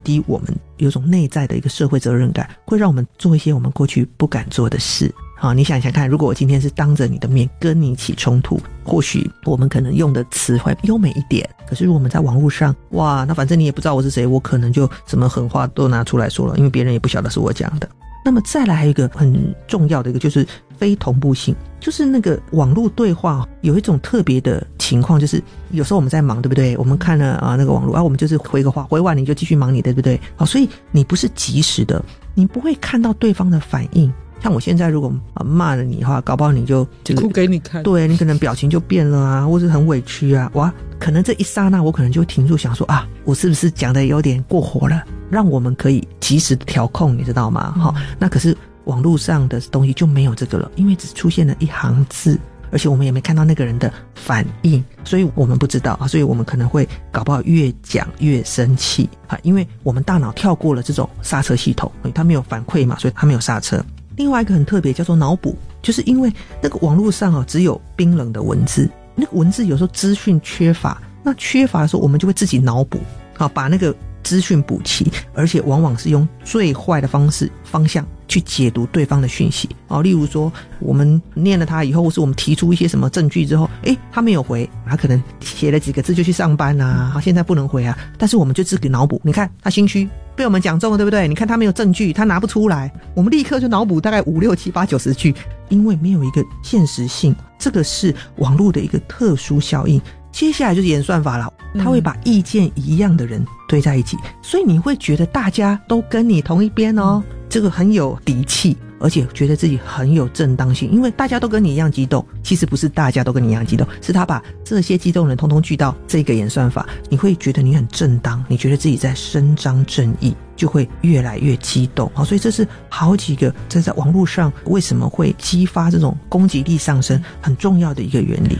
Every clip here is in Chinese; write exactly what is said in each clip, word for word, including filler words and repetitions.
低我们有种内在的一个社会责任感，会让我们做一些我们过去不敢做的事。好，你想想看，如果我今天是当着你的面跟你起冲突，或许我们可能用的词会优美一点，可是如果我们在网络上，哇，那反正你也不知道我是谁，我可能就什么狠话都拿出来说了，因为别人也不晓得是我讲的。那么再来还有一个很重要的一个就是非同步性，就是那个网络对话有一种特别的情况，就是有时候我们在忙，对不对？我们看了啊那个网络啊，我们就是回个话，回完你就继续忙你的，对不对？好，所以你不是及时的，你不会看到对方的反应。像我现在如果骂了你的话，搞不好你就哭给你看， 对，你可能表情就变了啊，或是很委屈啊，哇，可能这一刹那我可能就停住想说啊，我是不是讲的有点过火了，让我们可以及时的调控，你知道吗？好、嗯，那可是网络上的东西就没有这个了，因为只出现了一行字，而且我们也没看到那个人的反应，所以我们不知道啊，所以我们可能会搞不好越讲越生气啊，因为我们大脑跳过了这种刹车系统，它没有反馈嘛，所以它没有刹车。另外一个很特别叫做脑补，就是因为那个网络上啊只有冰冷的文字，那个文字有时候资讯缺乏，那缺乏的时候我们就会自己脑补啊，把那个资讯补齐，而且往往是用最坏的方式方向去解读对方的讯息啊。例如说我们念了他以后，或是我们提出一些什么证据之后，诶他没有回，他可能写了几个字就去上班啊，现在不能回啊，但是我们就自己脑补，你看他心虚被我们讲中了，对不对？你看他没有证据，他拿不出来，我们立刻就脑补大概五六七八九十句，因为没有一个现实性，这个是网络的一个特殊效应。接下来就是演算法了，他会把意见一样的人堆在一起、嗯、所以你会觉得大家都跟你同一边哦，这个很有底气，而且觉得自己很有正当性，因为大家都跟你一样激动，其实不是大家都跟你一样激动，是他把这些激动人通通聚到这个演算法，你会觉得你很正当，你觉得自己在伸张正义，就会越来越激动。好，所以这是好几个在在网络上为什么会激发这种攻击力上升很重要的一个原理。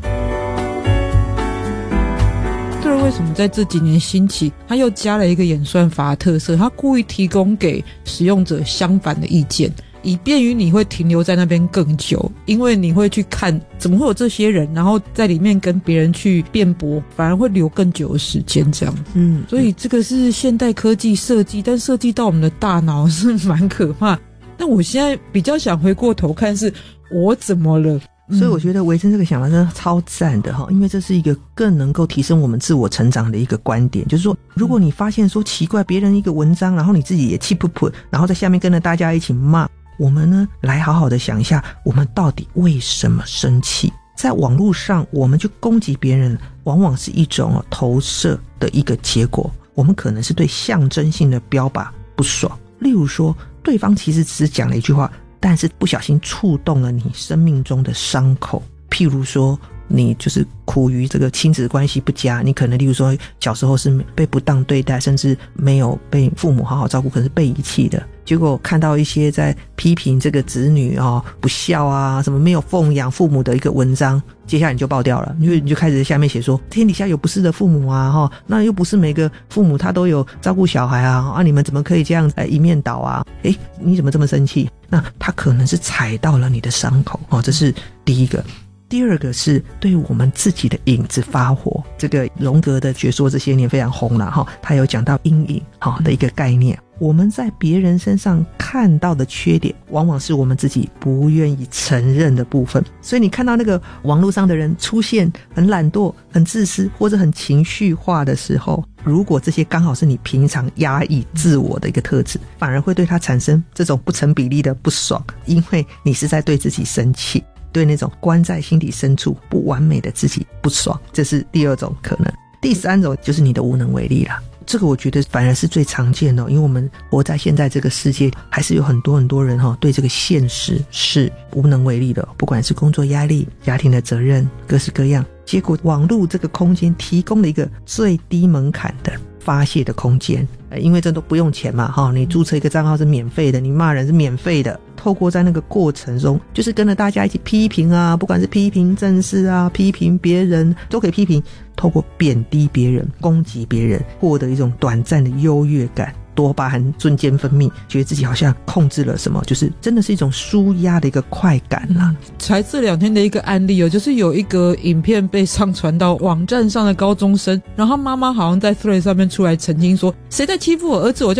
为什么在这几年兴起，他又加了一个演算法的特色，他故意提供给使用者相反的意见，以便于你会停留在那边更久，因为你会去看怎么会有这些人，然后在里面跟别人去辩驳，反而会留更久的时间这样。嗯，所以这个是现代科技设计，但设计到我们的大脑是蛮可怕。但我现在比较想回过头看是我怎么了， 所以我觉得维珍这个想法真的超赞的，因为这是一个更能够提升我们自我成长的一个观点，就是说如果你发现说奇怪别人一个文章，然后你自己也气噗噗，然后在下面跟着大家一起骂，我们呢来好好的想一下我们到底为什么生气。在网络上我们去攻击别人往往是一种投射的一个结果，我们可能是对象征性的标靶不爽，例如说对方其实只是讲了一句话，但是不小心触动了你生命中的伤口，譬如说你就是苦于这个亲子关系不佳，你可能例如说小时候是被不当对待，甚至没有被父母好好照顾，可能是被遗弃的，结果看到一些在批评这个子女哦不孝啊，什么没有奉养父母的一个文章，接下来你就爆掉了，因为你就开始在下面写说天底下有不是的父母啊、哦、那又不是每个父母他都有照顾小孩啊，啊你们怎么可以这样一面倒啊，诶你怎么这么生气，那他可能是踩到了你的伤口哦，这是第一个。第二个是对我们自己的影子发火，这个荣格的学说这些年非常红了哈，他有讲到阴影哈的一个概念，我们在别人身上看到的缺点往往是我们自己不愿意承认的部分，所以你看到那个网络上的人出现很懒惰很自私或者很情绪化的时候，如果这些刚好是你平常压抑自我的一个特质，反而会对他产生这种不成比例的不爽，因为你是在对自己生气，对那种关在心底深处不完美的自己不爽，这是第二种可能。第三种就是你的无能为力啦，这个我觉得反而是最常见的，因为我们活在现在这个世界，还是有很多很多人对这个现实是无能为力的，不管是工作压力、家庭的责任，各式各样，结果网络这个空间提供了一个最低门槛的发泄的空间，因为这都不用钱嘛，你注册一个账号是免费的，你骂人是免费的，透过在那个过程中就是跟着大家一起批评啊，不管是批评政事啊，批评别人都可以批评，透过贬低别人攻击别人获得一种短暂的优越感， 多巴胺瞬间分泌，觉得自己好像控制了什么，就是真的是一种舒压的一个快感啦、啊嗯、才这两天的一个案例哦，就是有一个影片被上传到网站上的高中生，然后妈妈好像在 Thread 上面出来澄清说，谁在欺负我儿子，我叫